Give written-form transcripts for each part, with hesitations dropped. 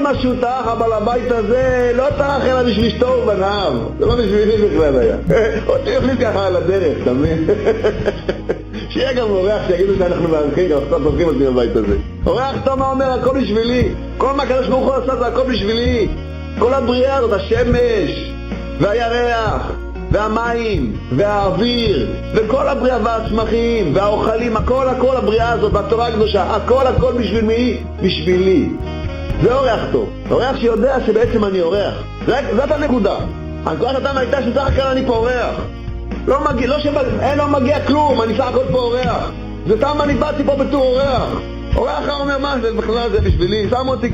מה שהוא טרח, אבל הבית הזה לא טרח אלא בשביל אשתו ובניו. זה לא בשבילי בכלל היה. עוד שיחליט ככה על הדרך, אתה מבין? שיהיה גם אורח שיגידו שאנחנו מערכים, גם קצת הולכים אותי בבית הזה. אורח טוב מה אומר, הכל בשבילי. כל מה הקדוש ברוך הוא עשה זה הכל בשבילי. כל הבריאה הזאת, השמש והירח והמים והאוויר וכל הבריאה והצמחים והאוכלים, הכל הבריאה הזאת והתורה הקדושה, הכל בשביל מי? בשבילי. זה אורח טוב, אורח שיודע שבעצם אני אורח. זאת הנקודה. הנקודה שאתה הייתה שסך הכל אני פה אורח. אין לא מגיע כלום, אני סך הכל פה אורח. זה סתם אני באתי פה בתור אורח. אורח אומר מה זה בכלל, זה בשבילי, שם אותי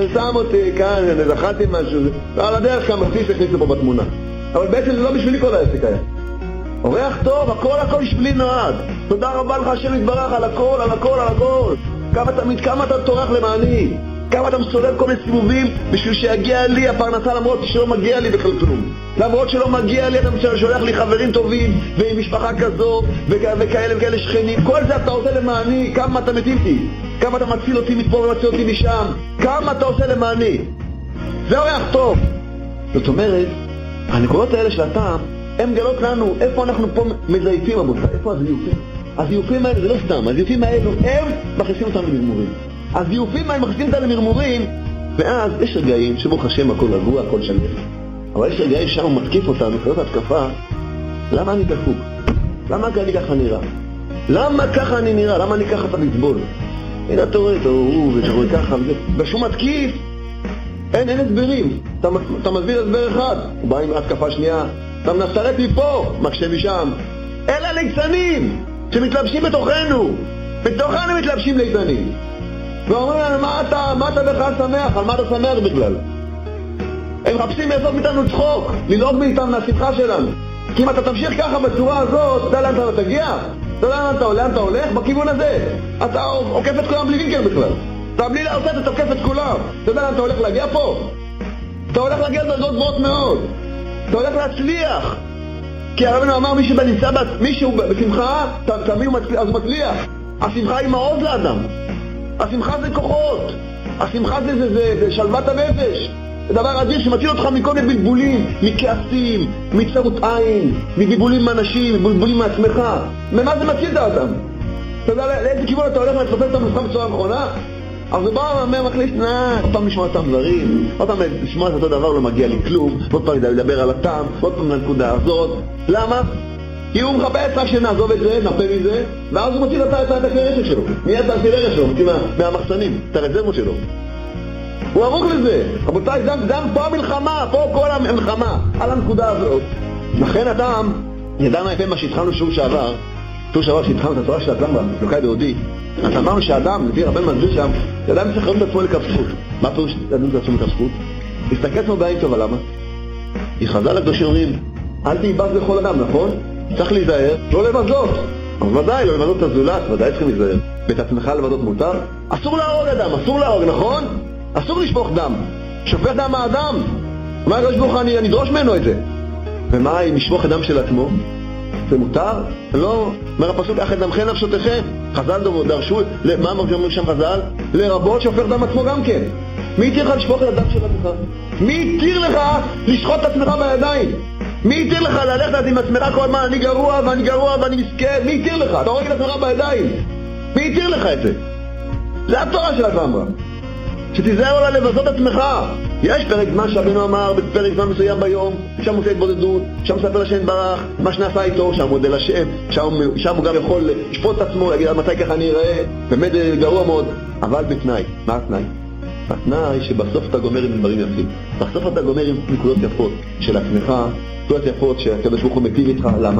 כאן, זכרתי משהו, ועל הדרך כמה סיס הכניסו פה בתמונה. אבל בעצם זה לא בשבילי כל העסק היה. אורח טוב, הכל בשבילי נועד. תודה רבה לך השם יתברך על הכל. כמה אתה טורח למעני, כמה אתה מסובב כל מיני סיבובים בשביל שיגיע לי הפרנסה, למרות שלא מגיע לי בכלל כלום. למרות שלא מגיע לי, אתה שולח לי חברים טובים ועם משפחה כזו וכאלה שכנים. כל זה אתה עושה למעני, כמה אתה מטיל אותי, כמה אתה מציל אותי מפה ומציל אותי משם, כמה אתה עושה למעני. זה אורח טוב. זאת אומרת, הנקודות האלה של הטעם, הם גלות לנו איפה אנחנו פה מזייפים, אבותיי, איפה הזיופים? הזיופים האלה זה לא סתם, הזיופים האלו הם מכניסים אותנו למרמורים. הזיופים האלה מכניסים אותנו למרמורים, ואז יש רגעים שברוך השם הכל רגוע, הכל שלם. אבל יש רגעים שם הוא מתקיף אותנו, קוראת התקפה, למה אני דפוק? למה אני ככה נראה? למה ככה אני נראה? למה אני ככה לסבול? הנה אתה רואה, אתה רואה ככה, בשום מתקיף, אין הסברים. אתה מסביר הסבר אחד, הוא בא עם התקפה שנייה, אתה מנסרק מפה, מקשה משם. אלה ליצנים שמתלבשים בתוכנו מתלבשים ליצנים. ואומרים לנו, מה אתה בכלל שמח? על מה אתה שמח בכלל? הם מחפשים לעשות מאיתנו צחוק, ללעוג מאיתנו מהשמחה שלנו. כי אם אתה תמשיך ככה בצורה הזאת, אתה לאן אתה תגיע? אתה לאן אתה הולך? בכיוון הזה. אתה עוקף את כולם בלי וינקר בכלל. אתה בלי לעשות, אתה תוקף את כולם. אתה יודע לאן אתה הולך להגיע פה? אתה הולך להגיע לדרגות גבוהות מאוד. אתה הולך להצליח. כי הרבנו אמר, מישהו בשמחה, תמיד אז הוא מצליח. השמחה היא מעוז לאדם. השמחה זה כוחות. השמחה זה שלוות הנפש. זה דבר אדיר שמציל אותך מכל מיני בלבולים, מכעסים, מצרות עין, מבלבולים מאנשים, מבלבולים מעצמך. ממה זה מציל את האדם? אתה יודע לאיזה כיוון אתה הולך לתופס את המושג בצורה הנכונה? אז הוא בא ואומר, מחליט, עוד פעם לשמוע אותם דברים, עוד פעם לשמוע את אותו דבר לא מגיע לי כלום, עוד פעם לדבר על הטעם, עוד פעם לנקודה הזאת. למה? כי הוא מחפש רק שנעזוב את זה, נרפה מזה, ואז הוא מוציא את הכלי רשת שלו. מי את הכלי רשת שלו? מוציא מהמחסנים, את הרזרבות שלו. הוא ערוך לזה. רבותיי, גם פה המלחמה, פה כל המלחמה, על הנקודה הזאת. לכן אדם, ידענו יפה מה שהתחלנו שיעור שעבר שהתחלנו את התורה של התלמוד, לוקאי דהודי. אז אמרנו שהאדם, לפי רבן מסביר שם, שאדם צריך לדון את עצמו לכף זכות. מה פירוש לדון את עצמו לכף זכות? תסתכל עצמו בעין טובה, למה? היא חז"ל הקדושים אומרים, אל תיבז לכל אדם, נכון? צריך להיזהר, לא לבזות. אבל ודאי, לא לבזות את הזולת, ודאי צריכים להיזהר. ואת עצמך לבזות מותר? אסור להרוג אדם, אסור להרוג, נכון? אסור לשפוך דם. שופך דם מהאדם. מה הקדוש ברוך הוא, אני אדרוש ממנו את זה. ומה אם לשפוך את דם של עצמו? זה מותר? לא. אומר הפסוק, אך את דמכם נפשותיכם. חז"ל דרשו, מה אומרים שם חז"ל? לרבות שופך דם עצמו גם כן. מי התיר לך לשפוך את הדם של עצמך? מי התיר לך לשחוט את עצמך בידיים? מי התיר לך ללכת עם עצמך כל הזמן, אני גרוע ואני מסכן? מי התיר לך? אתה הורג את עצמך בידיים. מי התיר לך את זה? זה התורה של התורה. שתיזהר אולי לבזות עצמך. יש פרק זמן שרבנו אמר, בפרק זמן מסוים ביום, שם עושה התבודדות, שם מספר לשם ברח, מה שנעשה איתו, שם מודה לשם, שם הוא גם יכול לשפוט את עצמו, להגיד מתי ככה אני אראה, באמת גרוע מאוד, אבל בתנאי. מה התנאי? התנאי שבסוף אתה גומר עם דברים יפים. בסוף אתה גומר עם נקודות יפות של עצמך, נקודות יפות שהקדוש ברוך הוא מטיב איתך. למה?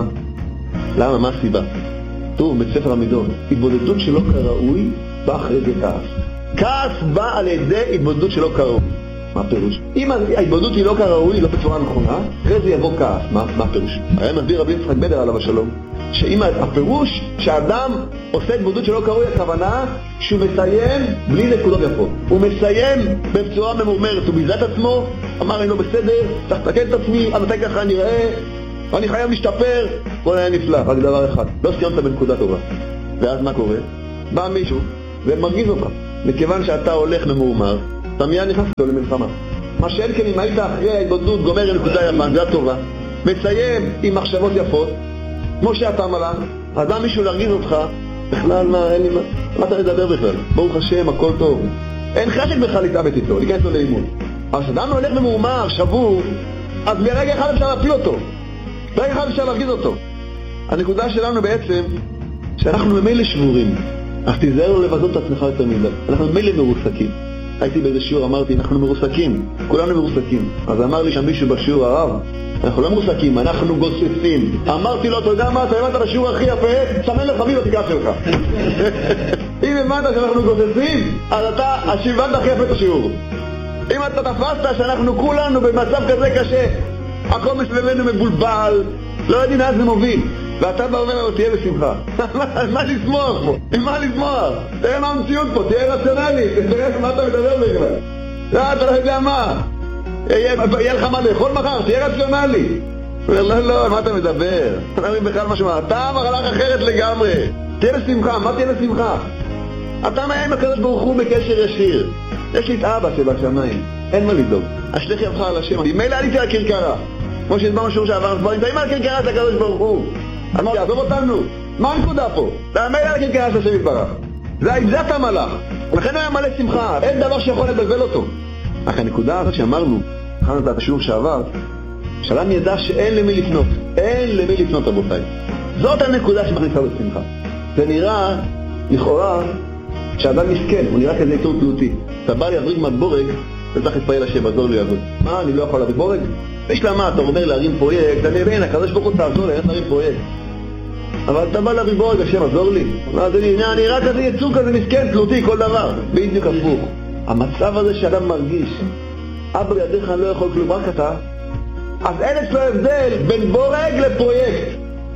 למה? מה הסיבה? טוב, בספר המידות, התבודדות שלא כראוי, בא אחרי זה כעס. כעס בא על ידי התבודדות שלא כראוי. מה הפירוש? אם ההתבודדות היא לא כראוי, לא בצורה נכונה, אחרי זה יבוא כעס. מה הפירוש? היה מסביר רבי יצחק בדר עליו השלום, שאם הפירוש שהאדם עושה התבודדות שלא כראוי, הכוונה שהוא מסיים בלי נקודות יפות. הוא מסיים בצורה ממורמרת, הוא ביזה את עצמו, אמר אני לא בסדר, צריך לתקן את עצמי, עד מתי ככה אני אראה, אני חייב להשתפר. בוא נהיה נפלא, רק דבר אחד, לא סיימת בנקודה טובה. ואז מה קורה? בא מישהו ומרגיז אותך. מכיוון שאתה הולך ממורמר, אתה מיד נכנס לו למלחמה. מה שאין כן אם היית אחרי ההתבודדות גומר נקודה יפה, זה הטובה, מסיים עם מחשבות יפות, כמו שאתה מלאך, אדם מישהו להרגיז אותך, בכלל מה, אין לי מה אתה מדבר בכלל? ברוך השם, הכל טוב. אין חשק בכלל להתאבט איתו, להיכנס לו לאימון. אבל כשאדם הולך במאומר, שבור, אז ברגע אחד אפשר להפיל אותו. ברגע אחד אפשר להרגיז אותו. הנקודה שלנו בעצם, שאנחנו ממילא שבורים, אך תיזהר לו לבזות את עצמך יותר מדי. אנחנו ממילא מרוסקים. הייתי באיזה שיעור, אמרתי, אנחנו מרוסקים, כולנו מרוסקים. אז אמר לי שם מישהו בשיעור, הרב, אנחנו לא מרוסקים, אנחנו גוססים. אמרתי לו, אתה יודע מה, אתה הבנת לשיעור הכי יפה, סמן לך מי בתיקה שלך. אם הבנת שאנחנו גוססים, אז אתה הבנת הכי יפה את השיעור. אם אתה תפסת שאנחנו כולנו במצב כזה קשה, הכל מסביבנו מבולבל, לא יודעים לאן זה מוביל, ואתה בא אומר לו, תהיה בשמחה. מה לשמוח פה? מה לשמוח? תראה מה המציאות פה, תהיה רציונלי, תראה מה אתה מדבר בכלל. לא, אתה לא יודע מה. יהיה לך מה לאכול מחר, תהיה רציונלי. הוא אומר, לא, מה אתה מדבר? אתה לא מבין בכלל משהו, אתה מרלך אחרת לגמרי. תהיה בשמחה, מה תהיה בשמחה? אתה מהם הקדוש ברוך הוא בקשר ישיר. יש לי את אבא שבשמיים, אין מה לדאוג. אשליך ידך על השם. מילא עליתי על הקרקרה. כמו שהסברנו שיעור שעבר, כבר נמצאים על הקרקרה של הקדוש ברוך הוא. אז מה, יעזוב אותנו? מה הנקודה פה? אתה מילא על הקרקרה של השם יתברך. זה אתה מלאך. לכן הוא היה מלא שמחה, אין דבר שיכול לבלבל אותו. אך הנקודה הזאת שאמרנו, התחלנו את השיעור שעבר, שאדם ידע שאין למי לפנות. אין למי לפנות, רבותיי. זאת הנקודה שמכניסה בשמחה. זה נראה, לכאורה, שאדם מסכן, הוא נראה כזה יצור תלותי. אתה בא להבריג מהבורג, אתה צריך להתפעל השם, עזור לי לעבוד. מה, אני לא יכול להבריג בורג? יש לה מה, אתה אומר להרים פרויקט, אני מבין, הקדוש ברוך הוא תעזור לי, איך להרים פרויקט? אבל אתה בא להבריג בורג, השם, עזור לי. אז אני נראה כזה יצור כזה מסכן, תלותי, כל דבר. בדיוק הפוך. המצב הזה שאדם מרגיש, אבא בידיך אני לא יכול כלום, רק אתה, אז אין אצלו הבדל בין בורג לפרויקט.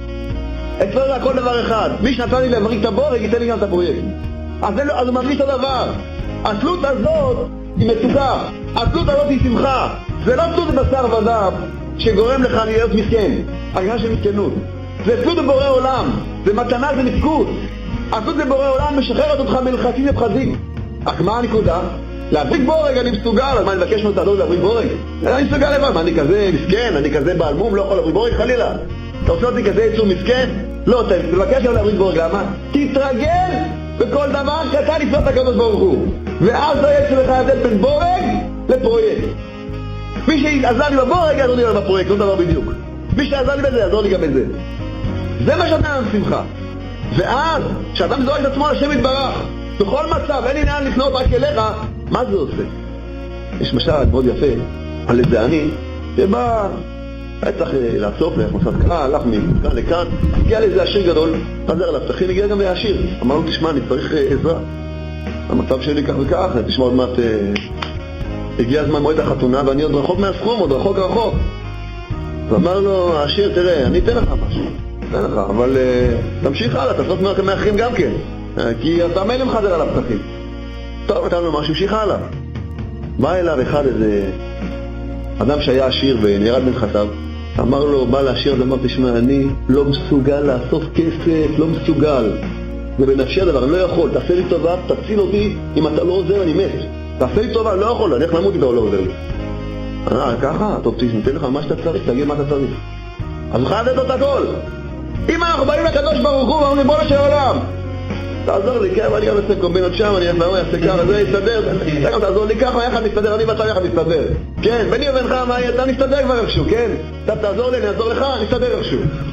אצלו זה הכל דבר אחד. מי שנתן לי להבריג את הבורג, ייתן לי גם את הפרויקט. אז הוא מרגיש את הדבר. התלות הזאת היא מתוקה, התלות הזאת היא שמחה. זה לא תלות בבשר ודם שגורם לך להיות מסכן, הרגשה של מסכנות. זה תלות בבורא עולם, זה מתנה, זה נפקות. התלות בבורא עולם משחררת אותך מלחצים ופחדים. אך מה הנקודה? להבריג בורג אני מסוגל, אז מה אני מבקש ממנו להבריג בורג? אני מסוגל לבד, מה אני כזה מסכן, אני כזה בעל מום, לא יכול להבריג בורג חלילה. אתה רוצה אותי כזה יצור מסכן? לא, תבקש גם להבריג בורג, למה? תתרגל בכל דבר שאתה לפנות הקדוש ברוך הוא, ואז לא יש לך הבדל בין בורג לפרויקט. מי שעזר לי בבורג יעזור לי בפרויקט, לא דבר בדיוק. מי שעזר לי בזה יעזור לי גם בזה. זה מה שאתה שמחה. ואז כשאדם זורק את עצמו על השם יתברך בכל מצב, אין לי לאן לפנות רק אליך, מה זה עושה? יש משל מאוד יפה על איזה אני שבא, היה צריך לאסוף להכנסת קהל, הלך מכאן לכאן, הגיע לאיזה עשיר גדול, חזר אליו, תכין, הגיע גם לעשיר. אמר לו, תשמע, אני צריך עזרה. המצב שלי כך וכך, תשמע עוד מעט, הגיע הזמן מועד החתונה ואני עוד רחוק מהסכום, עוד רחוק. אז אמר לו, העשיר, תראה, אני אתן לך משהו, אתן לך, אבל תמשיך הלאה, תעשות מאחרים גם כן, כי אתה מילא מחזר על הפתחים. טוב, נתן לו משהו, המשיך הלאה. בא אליו אחד איזה אדם שהיה עשיר ונרד מנכסיו, אמר לו, בא לעשיר, אז אמר, תשמע, אני לא מסוגל לאסוף כסף, לא מסוגל. ובנפשי הדבר, אני לא יכול, תעשה לי טובה, תציל אותי, אם אתה לא עוזר, אני מת. תעשה לי טובה, אני לא יכול, אני איך למות איתה או לא עוזר לי. ככה, טוב, ניתן לך מה שאתה צריך, תגיד מה אתה צריך. אז הוא חייב לתת את הכל. אם אנחנו באים לקדוש ברוך הוא, ואומרים, בוא לשם עולם. תעזור לי, כן, אני גם אעשה קומבינות שם, אני אעשה ככה, זה יסתדר, אתה גם תעזור לי ככה, יחד מסתדר, אני ואתה יחד מסתדר. כן, ביני ובינך, אתה נסתדר כבר איכשהו, כן? אתה תעזור לי, אני אעזור לך, נסתדר איכשהו.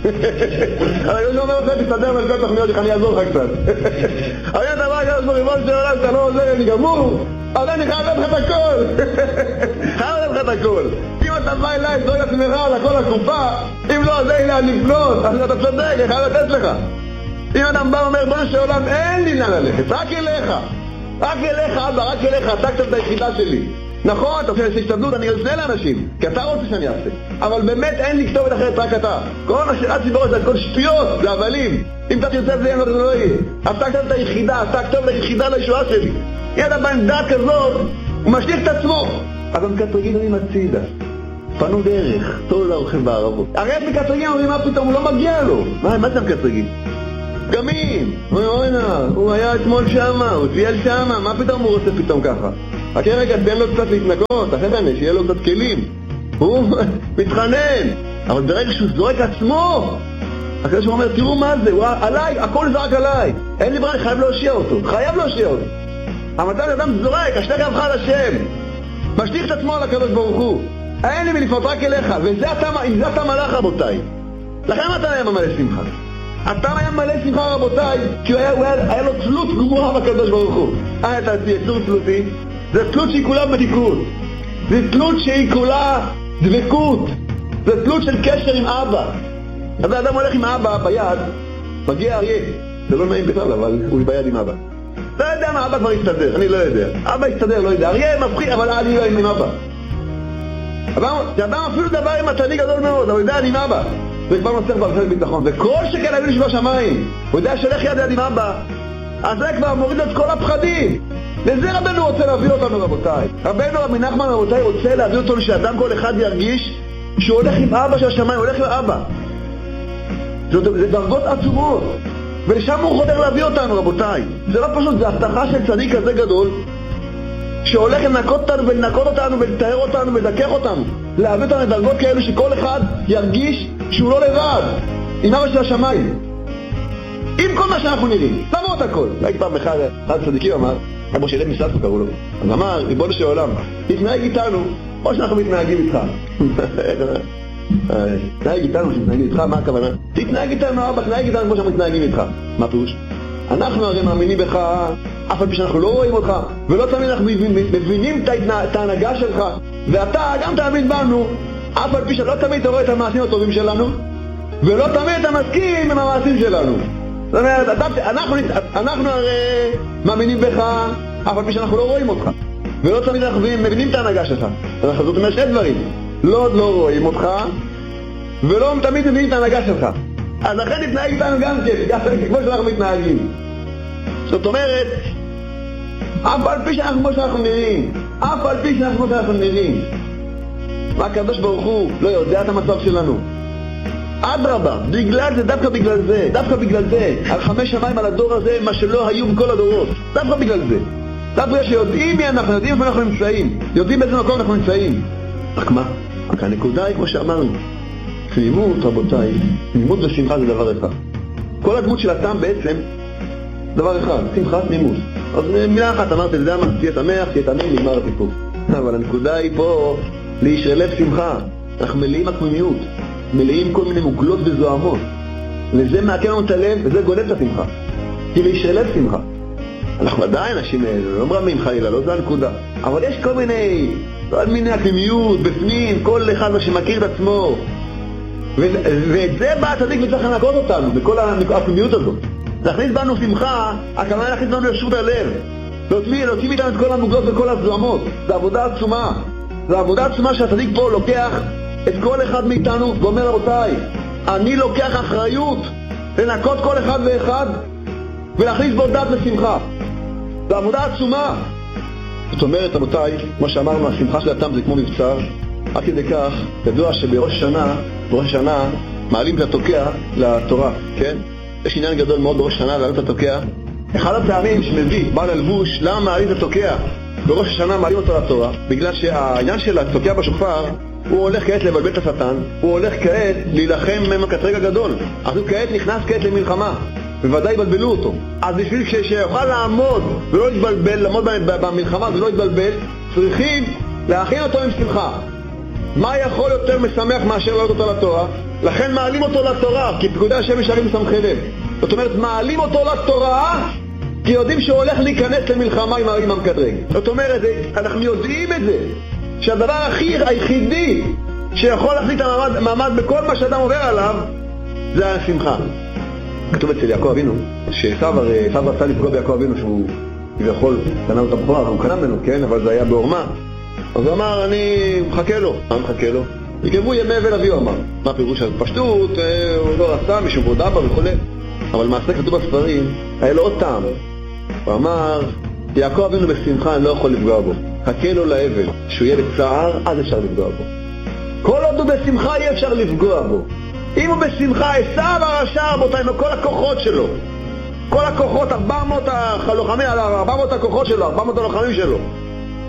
אבל אני אומר לך, תסתדר ולכל תוכניות שלך, אני אעזור לך קצת. אבל אתה בא, גרש בריבון של העולם, אתה לא עוזר, אני גמור, אבל אני חייב לתת לך את הכל. חייב לתת לך את הכל. אם אתה בא אליי, תדאג לעצמך על הכל הקופה, אם לא, אז אין לאן לפנות, אז אתה צודק, אני חייב לתת לך. אם אדם בא ואומר, בוא נשאר עולם, אין לי לאן ללכת, רק אליך, אבא, רק אליך, אתה קצת את היחידה שלי. נכון, אתה עושה השתדלות, אני אעשה לאנשים, כי אתה רוצה שאני אעשה. אבל באמת אין לי כתובת אחרת, רק אתה. כל מה שרצי בראש זה הכל שטויות, זה הבלים. אם אתה תרצה את זה, זה לא יהיה. אתה קצת את היחידה, אתה כתובת היחידה לישועה שלי. אם אתה בעמדה כזאת, הוא משליך את עצמו. אז הם מקטרגים אני מצידה. פנו דרך, תול לרוכב בערבות. הרי את מקטרגים, אומרים מה פתאום, הוא לא מגיע לו. מה זה מקטרגים? פגמים, הוא היה אתמול שמה, הוא צייל שמה, מה פתאום הוא רוצה פתאום ככה? רק רגע, תן לו קצת להתנקות, אחרי שיהיה לו קצת כלים. הוא מתחנן, אבל ברגע שהוא זורק עצמו, אחרי שהוא אומר, תראו מה זה, עליי, הכל זרק עליי. אין לי ברירה, חייב להושיע אותו, חייב להושיע אותו. המתן אדם זורק, השתך יבך על השם, משליך את עצמו על הקדוש ברוך הוא. אין לי מלפנות רק אליך, עם זה אתה מלך רבותיי. לכן אתה היה מלא שמחה. אתה היה מלא שמחה רבותיי, כי היה לו תלות גמורה בקדוש ברוך הוא. אתה תהיה תלותי, זה תלות שהיא כולה בדיקות. זה תלות שהיא כולה דבקות. זה תלות של קשר עם אבא. אז האדם הולך עם אבא ביד, מגיע אריה. זה לא נעים בכלל, אבל הוא ביד עם אבא. לא יודע מה, אבא כבר יסתדר, אני לא יודע. אבא יסתדר, לא יודע. אריה מפחיד, אבל אני לא עם אבא. אדם אפילו דבר עם התני גדול מאוד, אבל יודע, אני עם אבא. זה כבר נוצר ברחל ביטחון. וכל שכן אבינו שבשמיים, הוא יודע שהולך יד עם אבא, אז זה כבר מוריד את כל הפחדים. לזה רבנו רוצה להביא אותנו רבותיי. רבנו רבי נחמן רבותיי רוצה להביא אותנו שאדם כל אחד ירגיש שהוא הולך עם אבא של השמיים, הולך עם אבא. זה דרגות עצומות. ולשם הוא חותר להביא אותנו רבותיי. זה לא פשוט, זה הבטחה של צדיק כזה גדול שהולך לנקות אותנו ולנקות אותנו ולתאר אותנו ולדקח אותנו, להביא אותנו לדרגות כאלו שכל אחד ירגיש שהוא לא לבד עם אבא של השמיים, עם כל מה שאנחנו נראים, למרות הכל. הייתי פעם אחד צדיקים אמר, רבו שלם מסלסו קראו לו, אז אמר, ריבונו של עולם, תתנהג איתנו או שאנחנו מתנהגים איתך. תתנהג איתנו שמתנהגים איתך, מה הכוונה? תתנהג איתנו אבא, תתנהג איתנו כמו שאנחנו מתנהגים איתך. מה פירוש? אנחנו הרי מאמינים בך אף על פי שאנחנו לא רואים אותך, ולא תמיד אנחנו מבינים את ההנהגה שלך, ואתה גם תאמין בנו אף על פי שלא תמיד אתה רואה את המעשים הטובים שלנו, ולא תמיד אתה מסכים עם המעשים שלנו. זאת אומרת, אנחנו הרי מאמינים בך אף על פי שאנחנו לא רואים אותך, ולא תמיד אנחנו מבינים את ההנהגה שלך. זאת אומרת שני דברים, לא רואים אותך ולא תמיד מבינים את ההנהגה שלך. אז לכן תתנהג איתנו גם כמו שאנחנו מתנהגים. זאת אומרת, אף על פי שאנחנו כמו שאנחנו נראים, אף על פי שאנחנו כמו שאנחנו נראים, מה הקדוש ברוך הוא לא יודע את המצב שלנו? אדרבה, בגלל זה, דווקא בגלל זה, על 5 שמיים על הדור הזה, מה שלא היו בכל הדורות, דווקא בגלל זה. דווקא שיודעים מי אנחנו, יודעים איפה אנחנו נמצאים, יודעים באיזה מקום אנחנו נמצאים. רק מה? רק הנקודה היא כמו שאמרנו, תמימות רבותיי, תמימות ושמחה זה דבר אחד. כל הדמות של הטעם בעצם דבר אחד, שמחה, תמימות. אז מילה אחת אמרת, אתה יודע מה? תהיה שמח, תהיה תמים, נגמר הסיפור. אבל הנקודה היא פה להישאר לב שמחה. אנחנו מלאים התמימות, מלאים כל מיני מוגלות וזוהמות. לזה מעקר לנו את הלב וזה גונב את השמחה. כי להישאר לב שמחה. אנחנו עדיין אנשים לא מרמים חלילה, לא זה הנקודה. אבל יש כל מיני התמימיות בפנים, כל אחד מה שמכיר את עצמו. ואת זה בא הצדיק וצריך לנקות אותנו, בכל הפנימיות הזאת. להכניס בנו שמחה, הכוונה להכניס בנו ישרות הלב. להוציא מאיתנו את כל המוגלות וכל הזוהמות. זה עבודה עצומה. זה עבודה עצומה שהצדיק פה לוקח את כל אחד מאיתנו ואומר רבותיי, אני לוקח אחריות לנקות כל אחד ואחד ולהכניס בו דת ושמחה. זה עבודה עצומה. זאת אומרת רבותיי, כמו שאמרנו, השמחה של הטעם זה כמו מבצר. עד כדי כך, ידוע שבראש שנה מעלים את התוקע לתורה, כן? יש עניין גדול מאוד בראש שנה להעלים את התוקע. אחד הפעמים שמביא בעל הלבוש, למה מעלים את התוקע? בראש השנה מעלים אותו לתורה, בגלל שהעניין של התוקע בשופר, הוא הולך כעת לבלבל את השטן, הוא הולך כעת להילחם עם הקטרג הגדול. אז הוא כעת נכנס כעת למלחמה, בוודאי יבלבלו אותו. אז בשביל שיוכל לעמוד ולא להתבלבל, לעמוד במלחמה ולא להתבלבל, צריכים להכין אותו עם שמחה. מה יכול יותר משמח מאשר לעלות אותו לתורה? לכן מעלים אותו לתורה, כי פקודי השם ישרים משמחי לב. זאת אומרת, מעלים אותו לתורה, כי יודעים שהוא הולך להיכנס למלחמה עם המקדרג. זאת אומרת, אנחנו יודעים את זה, שהדבר היחידי שיכול להחזיק את המעמד בכל מה שאדם עובר עליו, זה השמחה. כתוב אצל יעקב אבינו, שסבא רצה לפגוע ביעקב אבינו, שהוא יכול קנה לו את הבכורה, הוא קנה ממנו, כן? אבל זה היה בעורמה. אז הוא אמר, אני מחכה לו. מה מחכה לו? יקרבו ימי אבל אביו, אמר. מה פירוש? אז פשטות, הוא לא רצה, משום בודה בה וכו'. אבל מעשה כתוב בספרים, היה לו עוד טעם. הוא אמר, יעקב אבינו בשמחה, אני לא יכול לפגוע בו. חכה לו לאבל, שהוא יהיה בצער, אז אפשר לפגוע בו. כל עוד הוא בשמחה, אי אפשר לפגוע בו. אם הוא בשמחה, עשיו הרשע, רבותיי, עם כל הכוחות שלו. כל הכוחות, 400 הכוחות שלו, 400 הלוחמים שלו.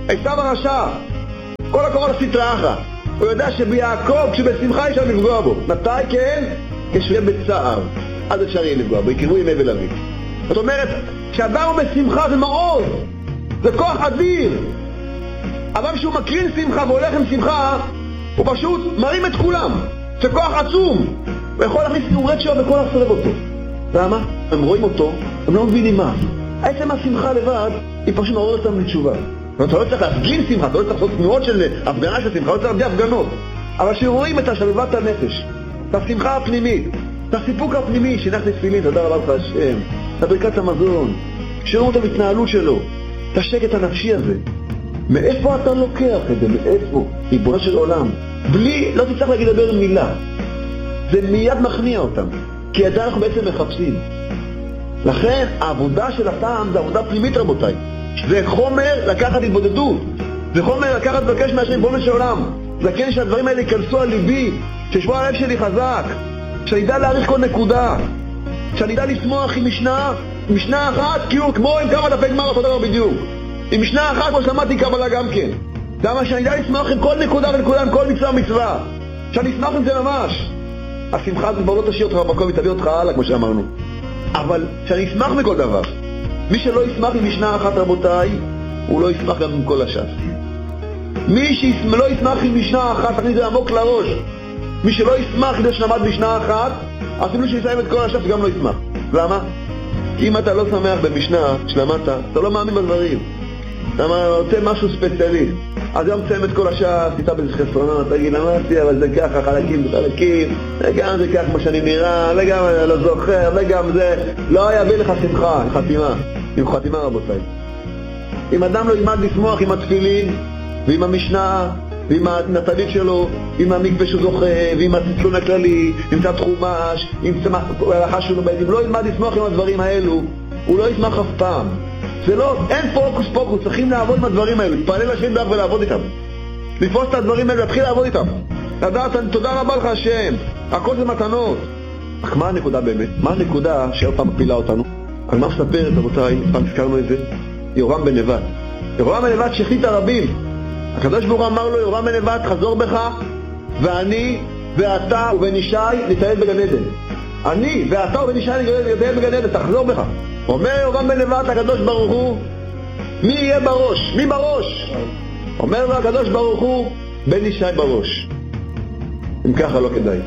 עשיו הרשע, כל הקורא לסטרא אחרא. הוא יודע שביעקב כשבשמחה אפשר לפגוע בו. מתי כן? כשהוא יהיה בצער, אז אפשר יהיה לפגוע בו, יקראו ימי ולוי. זאת אומרת, כשאדם הוא בשמחה זה מעוז, זה כוח אדיר. אבל כשהוא מקרין שמחה והולך עם שמחה, הוא פשוט מרים את כולם. זה כוח עצום. הוא יכול להכניס נורד שלו וכל הסרב אותו. למה? הם רואים אותו, הם לא מבינים מה. עצם השמחה לבד, היא פשוט מעוררת אותם לתשובה. אתה לא צריך להפגין שמחה, אתה לא צריך לעשות תנועות של הפגנה של שמחה, לא צריך להביא הפגנות. אבל שרואים את שלוות הנפש, את השמחה הפנימית, את הסיפוק הפנימי, שנחת תפילין, תודה רבה לך השם, את ברכת המזון, שרואים את ההתנהלות שלו, את השקט הנפשי הזה. מאיפה אתה לוקח את זה? מאיפה? ריבונו של עולם. בלי, לא תצטרך להגיד דבר מילה. זה מיד מכניע אותם. כי את אנחנו בעצם מחפשים. לכן העבודה של הטעם זה עבודה פנימית רבותיי. זה חומר לקחת התבודדות. זה חומר לקחת בקש מהשם ריבונו של עולם. זה כן שהדברים האלה ייכנסו על ליבי. שישבו הלב שלי חזק. שאני ידע להעריך כל נקודה. שאני ידע לשמוח עם משנה אחת, כאילו כמו עם כמה דפי גמר אותו דבר בדיוק. עם משנה אחת כמו שלמדתי קבלה גם כן. למה שאני ידע לשמוח עם כל נקודה ונקודה, עם כל מצווה ומצווה. שאני אשמח עם זה ממש. השמחה הזאת כבר לא תשאיר אותך במקום ותביא אותך הלאה כמו שאמרנו. אבל שאני אשמח מכל דבר. מי שלא ישמח עם משנה אחת רבותיי, הוא לא ישמח גם עם כל השאר. מי שלא ישמח עם משנה אחת, תכניס זה עמוק לראש. מי שלא ישמח כדי שנמד משנה אחת, אפילו שיסיים את כל השאר גם לא ישמח. למה? כי אם אתה לא שמח במשנה שלמדת, אתה לא מאמין בדברים. אתה רוצה משהו ספציאלי. אז גם תסיים את כל השעה, תיתה בזה חסרונות, תגיד, למדתי, אבל זה ככה, חלקים בחלקים, וגם זה ככה כמו שאני נראה, וגם אני לא זוכר, וגם זה לא יביא לך שמחה, עם חתימה רבותיי. אם אדם לא ילמד לשמוח עם התפילין, ועם המשנה, ועם הנתנית שלו, עם המקווה שהוא זוכה, ועם הציצון הכללי, עם קצת חומש, עם הלכה שלו בית, אם לא ילמד לשמוח עם הדברים האלו, הוא לא ישמח אף פעם. זה לא, אין פוקוס פוקוס, צריכים לעבוד עם הדברים האלו, להתפלל לשם דרך ולעבוד איתם. לפרוס את הדברים האלו, להתחיל לעבוד איתם. לדעת, תודה רבה לך השם, הכל זה מתנות. אך מה הנקודה באמת? מה הנקודה שעוד פעם מפילה אותנו? על מה מספרת, רבותיי, פעם הזכרנו את זה, יורם בן נבט. יורם בן נבט שהחליט הרבים. הקדוש ברוך הוא אמר לו, יורם בן נבט, חזור בך, ואני ואתה ובן ישי נטייל בגן עדן. אני ואתה ובן ישי נטייל בגן עדן, תחזור בך. אומר יורם בן נבט הקדוש ברוך הוא, מי יהיה בראש? מי בראש? אומר לו הקדוש ברוך הוא, בן ישי בראש. אם ככה לא כדאי.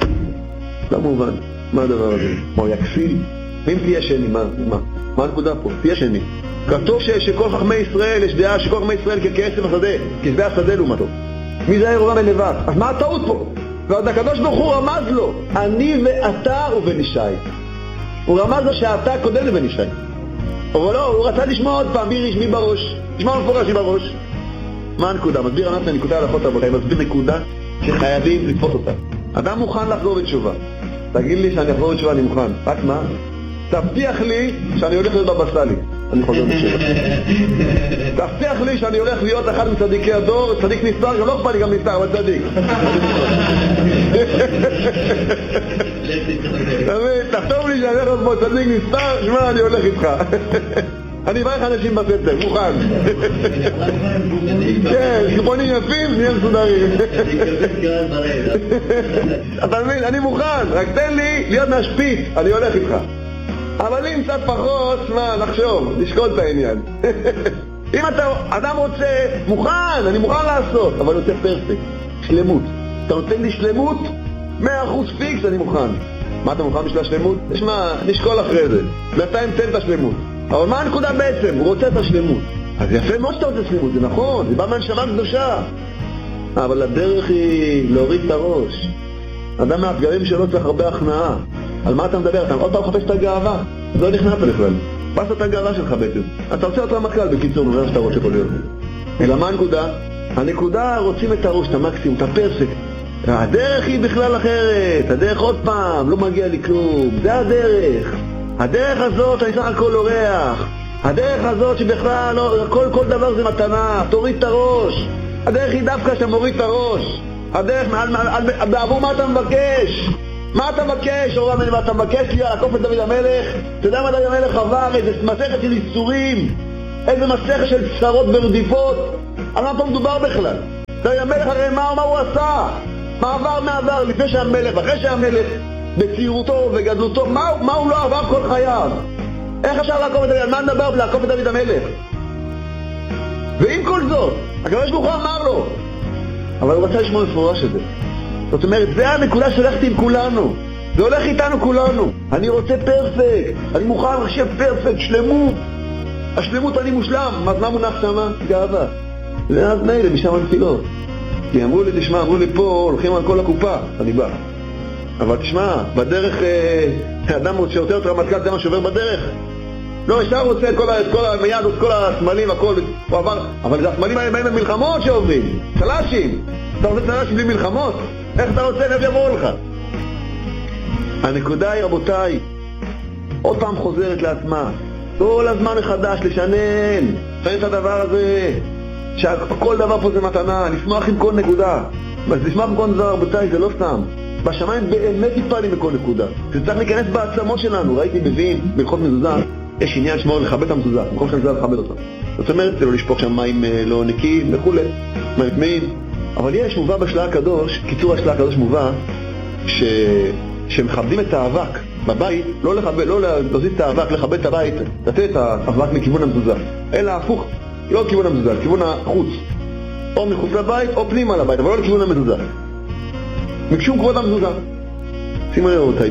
לא מובן. מה הדבר הזה? מה הוא יקפיל? ואם תהיה שני, מה הנקודה פה? תהיה שני. כתוב שכל חכמי ישראל, יש דעה שכל חכמי ישראל כעשב השדה, כעשבי השדה לעומתו. מי זה יורם בן נבט? אז מה הטעות פה? ועוד הקדוש ברוך הוא רמז לו, אני ואתה ובן ישי. הוא רמז לו שאתה קודם לבן ישי. אבל לא, הוא רצה לשמוע עוד פעם, מי בראש? לשמוע מפורש מי בראש. מה הנקודה? מסביר ענת הנקודה הלכות רבותיי, מסביר נקודה שחייבים לתפוס אותה. אדם מוכן לחזור בתשובה. תגיד לי שאני אחזור בתשובה, אני מוכן. רק מה? תבטיח לי שאני הולך להיות בבא סאלי. אני חוזר בתשובה. תבטיח לי שאני הולך להיות אחד מצדיקי הדור, צדיק נסתר, גם לא אכפת לי גם נסתר, אבל צדיק. תחתום לי שאני הולך להיות פה צדיק נסתר, שמע, אני הולך איתך. אני אברך אנשים בסתר, מוכן. כן, ספונים יפים, נהיה מסודרים. אתה מבין, אני מוכן, רק תן לי להיות מהשפיץ, אני הולך איתך. אבל אם קצת פחות, מה, נחשוב, נשקול את העניין. אם אדם רוצה, מוכן, אני מוכן לעשות, אבל אני רוצה פרפקט, שלמות. אתה נותן לי שלמות, 100% פיקס, אני מוכן. מה אתה מוכן בשביל השלמות? תשמע, נשקול אחרי זה. בינתיים תן את השלמות. אבל מה הנקודה בעצם? הוא רוצה את השלמות. אז יפה מאוד שאתה רוצה שלמות, זה נכון, זה בא מהנשמה קדושה. אבל הדרך היא להוריד את הראש. אדם מהפגרים שלו צריך הרבה הכנעה. על מה אתה מדבר? אתה עוד פעם חפש את הגאווה? לא נכנעת בכלל. פסת את הגאווה שלך בעצם. אתה רוצה אותו המקל, בקיצור, נראה שאתה רוצה כל להיות. אלא מה הנקודה? הנקודה רוצים את הראש, את המקסימום, את הפרפקט. הדרך היא בכלל אחרת. הדרך עוד פעם, לא מגיע לי כלום. זה הדרך. הדרך הזאת אני סך הכל אורח. הדרך הזאת שבכלל לא, כל דבר זה מתנה. תוריד את הראש. הדרך היא דווקא שאתה מוריד את הראש. הדרך בעבור מה אתה מבקש? מה אתה מבקש? אורם בן נבט, אתה מבקש לי לעקוף את דוד המלך? אתה יודע מה דוד המלך עבר? איזה מסכת של איסורים, איזה מסכת של צרות ורדיפות, על מה פה מדובר בכלל? זה המלך הרי מה הוא עשה? מעבר לפני שהמלך, אחרי שהמלך בצעירותו וגדלותו, מה הוא לא עבר כל חייו? איך אפשר לעקוף את דוד? מה נדבר לעקוף את דוד המלך? ועם כל זאת, הקדוש ברוך הוא אמר לו, אבל הוא רצה לשמוע מפורש את זה. זאת אומרת, זה הנקודה שהולכת עם כולנו, זה הולך איתנו כולנו. אני רוצה פרפקט, אני מוכן לחשב פרפקט, שלמות. השלמות אני מושלם. מה מונח שמה? גאווה. ואז מילא משם הנפילות. כי אמרו לי, תשמע, אמרו לי פה, הולכים על כל הקופה, אני בא. אבל תשמע, בדרך, אדם שיותר יותר רמטכ"ל, זה מה שעובר בדרך. לא, ישר רוצה את כל המיד, את כל הסמלים, הכל, הוא עבר, אבל זה הסמלים האלה באים במלחמות שעוברים, צל"שים. אתה רוצה צל"שים בלי מלחמות? איך אתה רוצה? איך יבואו לך? הנקודה היא, רבותיי, עוד פעם חוזרת לעצמה, כל הזמן מחדש, לשנן את הדבר הזה, שכל דבר פה זה מתנה, לשמוח עם כל נקודה. לשמוח עם כל דבר, רבותיי, זה לא סתם. בשמיים באמת יפעלים מכל נקודה. זה צריך להיכנס בעצמות שלנו. ראיתי בביאים, בהלכות מזוזה, יש עניין שמור לכבד את המזוזה, במקום שהמזוזה לכבד אותה. זאת אומרת, זה לא לשפוך שם מים לא נקיים וכו', מים טמאים. אבל יש מובא בשלה הקדוש, קיצור השלה הקדוש מובא, שמכבדים את האבק בבית, לא להזיז את האבק, לכבד את הבית, לתת את האבק מכיוון המזוזה, אלא הפוך, לא לכיוון המזוזה, לכיוון החוץ, או מחוץ לבית או פנימה לבית, אבל לא לכיוון המזוזה, מקשום כבוד המזוזה. שימו לב אותי,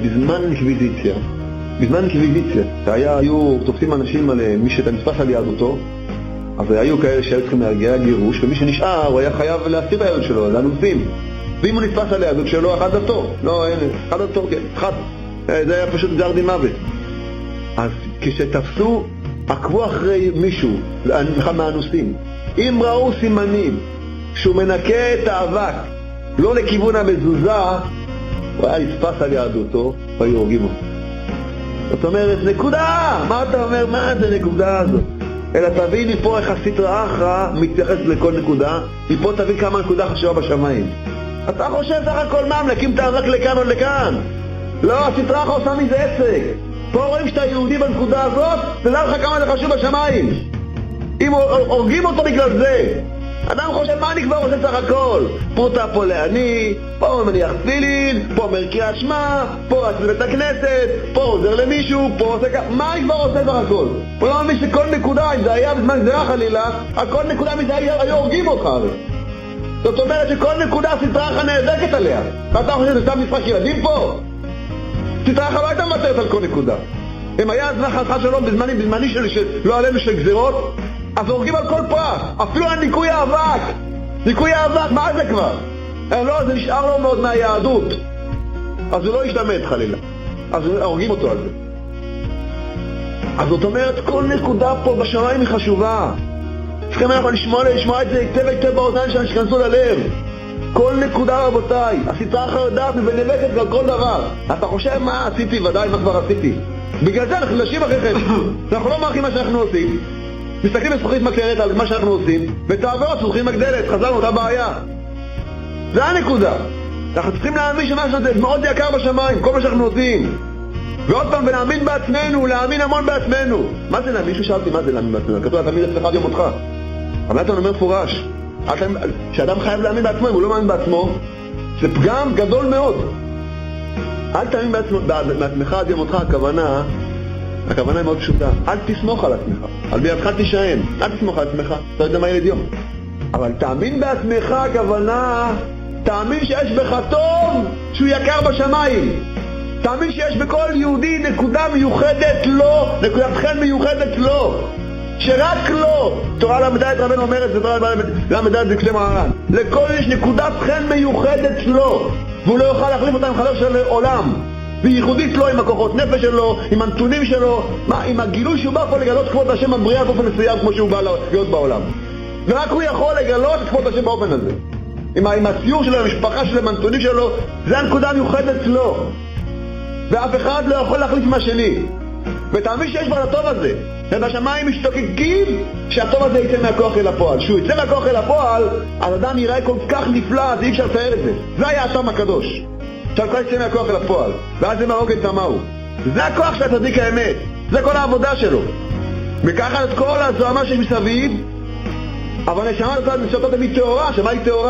בזמן אינקוויזיציה, היו תופסים אנשים על מי שנתפס על יהדותו, אז היו כאלה שהיו צריכים להגיע גירוש, ומי שנשאר הוא היה חייב להסתיר היהדות שלו, לאנוסים. ואם הוא נתפס על היהדות שלו, אחד דתו, לא, אין, אחד דתו, כן, אחד, זה היה פשוט גזר דין מוות. אז כשתפסו, עקבו אחרי מישהו, אחד מהאנוסים, אם ראו סימנים שהוא מנקה את האבק, לא לכיוון המזוזה, הוא היה נתפס על יהדותו, והיו הורגים אותו. זאת אומרת, נקודה! מה אתה אומר? מה זה נקודה הזאת? אלא תבין מפה איך הסטרא אחרא מתייחס לכל נקודה, מפה תבין כמה נקודה חשובה בשמיים. אתה חושב סך הכל מה, מנקים את האבק לכאן או לכאן? לא, הסטרא אחרא עושה מזה עסק. פה רואים שאתה יהודי בנקודה הזאת, תדע לך כמה זה חשוב בשמיים. אם הורגים אותו בגלל זה, אדם חושב מה אני כבר עושה סך הכל? פרוטה פה לעני, פה מניח תפילין, פה אומר קריאת שמע, פה רץ לבית הכנסת, פה עוזר למישהו, פה עושה כך, מה אני כבר עושה סך הכל? פה לא מבין שכל נקודה, אם זה היה בזמן גזירה חלילה, הכל נקודה מזה היו הורגים אותך הרי. זאת אומרת שכל נקודה סטרא אחרא נאבקת עליה. ואתה חושב שזה סתם משחק ילדים פה? סטרא אחרא לא הייתה מוותרת על כל נקודה. אם היה אז חס שלום בזמני שלא עלינו של גזירות, אז הורגים על כל פרט, אפילו על ניקוי האבק. ניקוי האבק, מה זה כבר? לא, זה נשאר לו מאוד מהיהדות. אז הוא לא ישתמד חלילה. אז הורגים אותו על זה. אז זאת אומרת, כל נקודה פה בשמיים היא חשובה. צריכים אנחנו לשמוע את זה היטב באוזניים שלנו שכנסו ללב. כל נקודה רבותיי, הסטרא אחרא יודעת ונאבקת על כל דבר. אתה חושב מה עשיתי? ודאי מה כבר עשיתי. בגלל זה אנחנו נשיב אחריכם. אנחנו לא מערכים מה שאנחנו עושים. מסתכלים בזכוכית מקלרת על מה שאנחנו עושים, ותעברות זכוכית מגדלת, חזרנו אותה בעיה. זה הנקודה. אנחנו צריכים להאמין שמה שאנחנו עושים מאוד יקר בשמיים, כל מה שאנחנו עושים. ועוד פעם, ולהאמין בעצמנו, להאמין המון בעצמנו. מה זה להאמין? מישהו שאלתי מה זה להאמין בעצמנו? כתוב, תמיד אצלך עד יום אותך. אבל אתה אומר פורש, שאדם חייב להאמין בעצמו, אם הוא לא מאמין בעצמו, זה פגם גדול מאוד. אל תאמין בעצמך עד יום אותך, הכוונה היא מאוד פשוטה. אל תסמוך על עצמך, על בידך תישען. אל תסמוך על עצמך, אתה יודע מה ילד יום. אבל תאמין בעצמך, הכוונה, תאמין שיש בך טוב שהוא יקר בשמיים. תאמין שיש בכל יהודי נקודה מיוחדת לו, נקודת חן מיוחדת לו, שרק לו. תורה למדעת רבנו אומרת, זה תורה למדעת זה כשם הר"ן. לכל יש נקודת חן מיוחדת לו, והוא לא יוכל להחליף אותה עם חלב של עולם. וייחודית לו עם הכוחות נפש שלו, עם הנתונים שלו, עם הגילוי שהוא בא פה לגלות כבוד השם הבריאה באופן מסוים כמו שהוא בא להיות בעולם. ורק הוא יכול לגלות את כבוד השם באופן הזה. עם הציור שלו, עם המשפחה שלו, עם הנתונים שלו, זה הנקודה מיוחדת לו. ואף אחד לא יכול להחליף עם השני. ותאמין שיש בה לטוב הזה. ובשמיים משתוקקים שהטוב הזה יצא מהכוח אל הפועל. שהוא יצא מהכוח אל הפועל, אז אדם יראה כל כך נפלא, זה אי אפשר לתאר את זה. זה היה הטעם הקדוש. שהכל יצא מהכוח אל הפועל. ואז זה מהרוגן תמהו. זה הכוח של הצדיק האמת. זה כל העבודה שלו. וככה את כל הזוהמה שיש מסביב, אבל נשמה שאותו תמיד תאורה, שמה היא תאורה?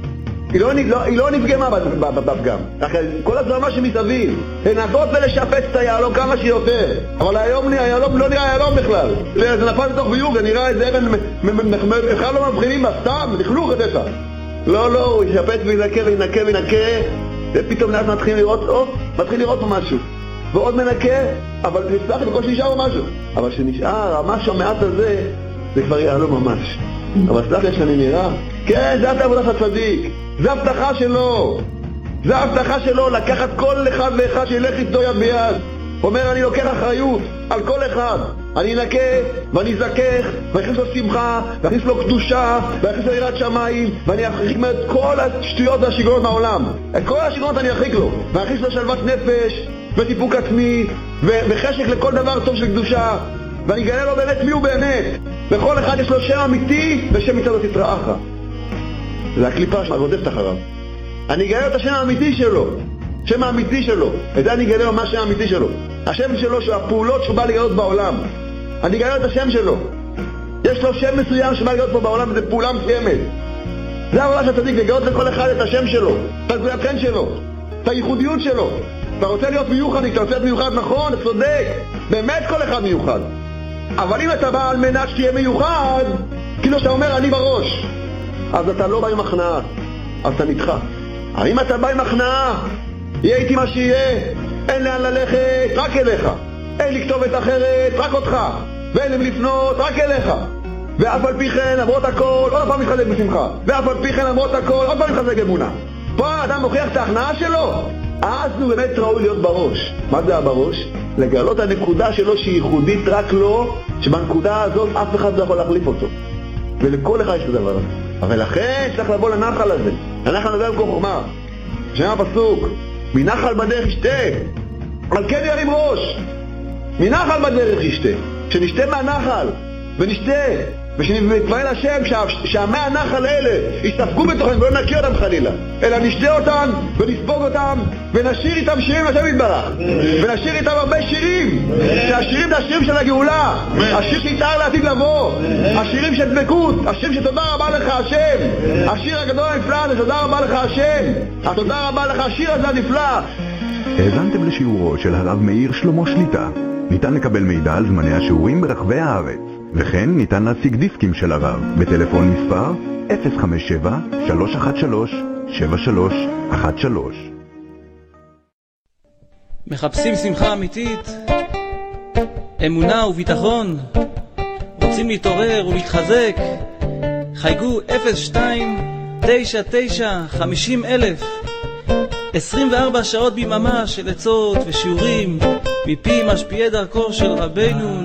היא לא נפגמה בפגם. כל הזרמה שמסביב, לנסות ולשפץ את היעלום כמה שיותר. אבל היעלום לא נראה היעלום בכלל. זה נפל לתוך ביוב, זה נראה איזה אבן, בכלל לא מבחינים בה, סתם, לכלוך את זה. לא, הוא ישפץ וינקה, ופתאום לאט מתחיל לראות פה משהו. ועוד מנקה, אבל תסלח לי, בקושי נשאר פה משהו. אבל שנשאר, המשהו המעט הזה, זה כבר יעלום ממש. אבל סלח לי שאני נראה, כן, זה העבודה של הצדיק, זה הבטחה שלו, זה ההבטחה שלו, לקחת כל אחד ואחד שילך איתו יד ביד. אומר, אני לוקח אחריות על כל אחד, אני אנקה ואני אזכך ואכניס לו שמחה ואכניס לו קדושה ואכניס לו יראת שמיים, ואני ארחיק את כל השטויות והשיגונות מהעולם, את כל השיגונות אני ארחיק לו, ואכניס לו שלוות נפש וטיפוק עצמי וחשק לכל דבר טוב של קדושה, ואני אגלה לו באמת מי הוא באמת. וכל אחד יש לו שם אמיתי ושם מצד לא תתרעך. זה הקליפה שרודפת אחריו. אני אגלה לו את השם האמיתי שלו, שם האמיתי שלו, את זה אני אגלה לו מה השם האמיתי שלו, השם שלו, שהפעולות שהוא בא לגלות בעולם, אני אגלה לו את השם שלו. יש לו שם מסוים שבא לגלות פה בעולם, וזה פעולה מסוימת. זה העבודה של הצדיק, לגלות לכל אחד את השם שלו, את הזויתכן שלו, את הייחודיות שלו. אתה רוצה להיות מיוחד, אתה רוצה להיות מיוחד, נכון, אתה צודק, באמת כל אחד מיוחד. אבל אם אתה בא על מנת שתהיה מיוחד, כאילו שאתה אומר אני בראש, אז אתה לא בא עם הכנעה, אז אתה נדחה. אבל אם אתה בא עם הכנעה, יהיה איתי מה שיהיה, אין לאן ללכת, רק אליך, אין לי כתובת אחרת, רק אותך, ואין לי לפנות, רק אליך. ואף על פי כן למרות הכל, עוד פעם מתחזק בשמחה, ואף על פי כן למרות הכל, עוד פעם מתחזק אמונה. פה האדם מוכיח את ההכנעה שלו, אז הוא באמת ראוי להיות בראש. מה זה הבראש? לגלות הנקודה שלו שהיא ייחודית רק לו, שבנקודה הזאת אף אחד לא יכול להחליף אותו, ולכל אחד יש את הדבר הזה. אבל לכן צריך לבוא לנחל הזה. הנחל נדבר במקום חוכמה, שמה הפסוק, מנחל בדרך ישתה, על כן ירים ראש. מנחל בדרך ישתה, שנשתה מהנחל ונשתה ושנתפעל השם שהמי הנחל האלה יסתפקו בתוכם ולא נקיא אותם חלילה, אלא נשתה אותם ונספוג אותם ונשאיר איתם שירים לשם יתברך, ונשאיר איתם הרבה שירים, שהשירים זה השירים של הגאולה, השיר שיצער לעתיד לבוא, השירים של דבקות, השיר שתודה רבה לך השם, השיר הגדול הנפלא זה תודה רבה לך השם, התודה רבה לך השיר הזה הנפלא. האזנתם לשיעורו של הרב מאיר שלמה שליט"א. ניתן לקבל מידע על זמני השיעורים ברחבי הארץ, וכן ניתן להשיג דיסקים של הרב בטלפון מספר 057-313-7313. מחפשים שמחה אמיתית, אמונה וביטחון, רוצים להתעורר ולהתחזק? חייגו 02-99-50,000, 24 שעות ביממה של עצות ושיעורים מפי משפיעי דרכו של רבנו